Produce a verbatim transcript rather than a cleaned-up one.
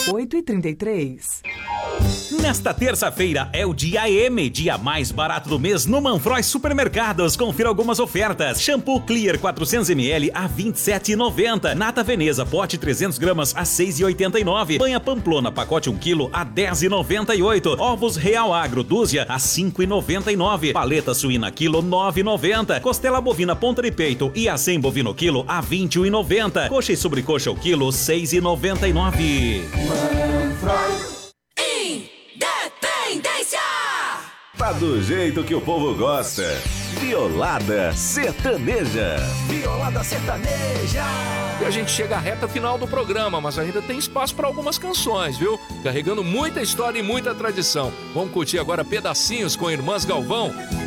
oito e trinta e três. Nesta terça-feira é o dia M, dia mais barato do mês no Manfroy Supermercados. Confira algumas ofertas. Shampoo Clear quatrocentos mililitros a vinte e sete reais e noventa centavos. Nata Veneza pote trezentos gramas a seis reais e oitenta e nove centavos. Banha Pamplona pacote um quilo a dez reais e noventa e oito centavos. Ovos Real Agro dúzia a cinco reais e noventa e nove centavos. Paleta suína quilo nove reais e noventa centavos. Costela bovina ponta de peito e acém bovino quilo a vinte e um reais e noventa centavos. Coxa e sobrecoxa o quilo seis reais e noventa e nove centavos. Independência! Tá do jeito que o povo gosta. Violada Sertaneja. Violada Sertaneja. E a gente chega à reta final do programa, mas ainda tem espaço para algumas canções, viu? Carregando muita história e muita tradição. Vamos curtir agora Pedacinhos com Irmãs Galvão.